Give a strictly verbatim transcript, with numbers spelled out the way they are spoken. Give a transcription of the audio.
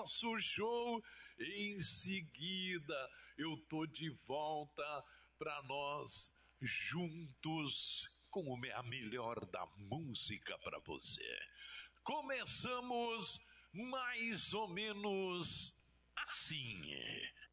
nosso show. Em seguida, eu tô de volta para nós juntos com a melhor da música para você. Começamos mais ou menos assim.